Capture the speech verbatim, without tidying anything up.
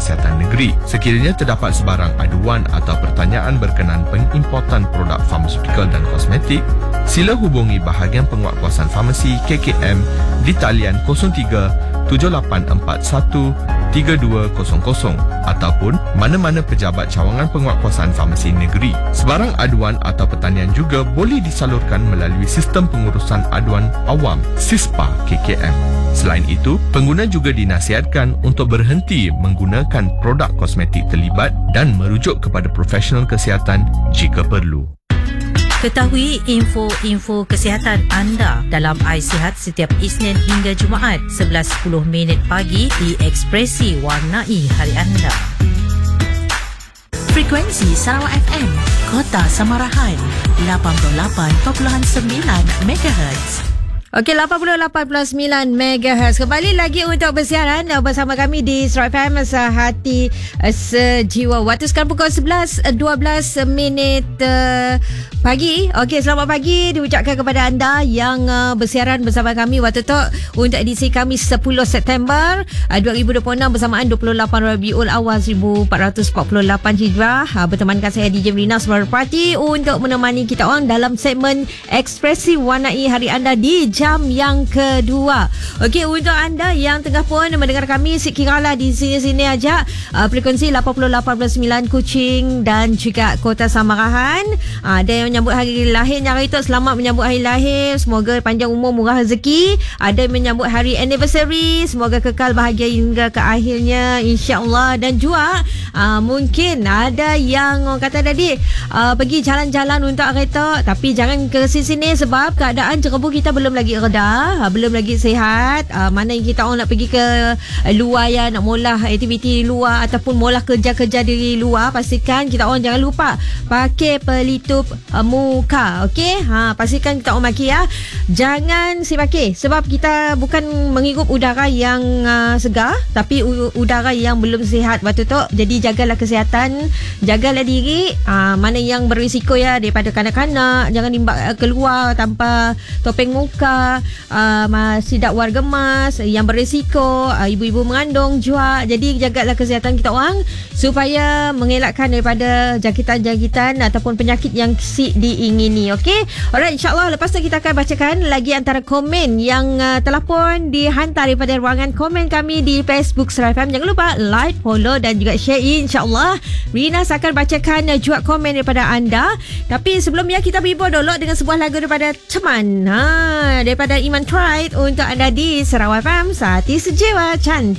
Kesihatan Negeri. Sekiranya terdapat sebarang aduan atau pertanyaan berkenaan pengimportan produk farmasikal dan kosmetik, sila hubungi bahagian penguatkuasaan farmasi K K M di talian kosong tiga tujuh lapan empat satu tiga dua kosong kosong ataupun mana-mana pejabat cawangan penguatkuasaan farmasi negeri. Sebarang aduan atau pertanyaan juga boleh disalurkan melalui sistem pengurusan aduan awam SISPA K K M. Selain itu, pengguna juga dinasihatkan untuk berhenti menggunakan produk kosmetik terlibat dan merujuk kepada profesional kesihatan jika perlu. Ketahui info-info kesihatan anda dalam iSihat setiap Isnin hingga Jumaat sebelas sepuluh minit pagi di Ekspresi Warnai Hari Anda. Frekuensi Sarawak F M, Kota Samarahan, lapan puluh lapan perpuluhan sembilan megahertz. Okey, lapan puluh lapan perpuluhan sembilan megahertz. Kembali lagi untuk bersiaran bersama kami di Sarawak F M, Sehati Sejiwa. Waktu sekarang pukul sebelas dua belas minit uh, pagi. Okey, selamat pagi diucapkan kepada anda yang uh, bersiaran bersama kami waktu tu untuk edisi kami sepuluh September uh, dua ribu dua puluh enam bersamaan dua puluh lapan Rabiul Awal seribu empat ratus empat puluh lapan Hijrah. Uh, bertemankan saya D J Rina Semarapati untuk menemani kita orang dalam segmen Ekspresi Warnai Hari Anda di jam yang kedua. Okey, untuk anda yang tengah pun mendengar kami sekiralah di sini-sini aja, uh, frekuensi lapan puluh lapan perpuluhan sembilan Kuching dan juga Kota Samarahan. Uh, ada yang menyambut hari lahirnya hari itu, selamat menyambut hari lahir, semoga panjang umur, murah rezeki. Ada yang menyambut hari anniversary, semoga kekal bahagia hingga ke akhirnya insya-Allah. Dan juga uh, mungkin ada yang orang kata tadi uh, pergi jalan-jalan untuk kereta, tapi jangan ke sini-sini sebab keadaan Cerebu kita belum lagi reda, belum lagi sihat. Uh, mana yang kita orang nak pergi ke uh, luar ya, nak molah aktiviti di luar ataupun molah kerja-kerja di luar, pastikan kita orang jangan lupa pakai pelitup uh, muka. Okey, ha, pastikan kita orang pakai ya. Jangan si pakai sebab kita bukan menghirup udara yang uh, segar, tapi u- udara yang belum sihat waktu tu. Jadi jagalah kesihatan, jagalah diri. Uh, mana yang berisiko ya, daripada kanak-kanak jangan limbak uh, keluar tanpa topeng muka. Uh, masih dakwar gemas yang berisiko, uh, ibu-ibu mengandung juga. Jadi jagalah kesihatan kita orang supaya mengelakkan daripada jangkitan-jangkitan ataupun penyakit yang si diingini. Okey, alright, insyaAllah lepas tu kita akan bacakan lagi antara komen yang uh, telah pun dihantar daripada ruangan komen kami di Facebook Sarawak F M. Jangan lupa like, follow dan juga share, insyaAllah Rina akan bacakan uh, juga komen daripada anda. Tapi sebelumnya kita berhibur dulu dengan sebuah lagu daripada teman ha, daripada Iman Tried untuk anda di Sarawak F M, Sehati Sejiwa. Cantik.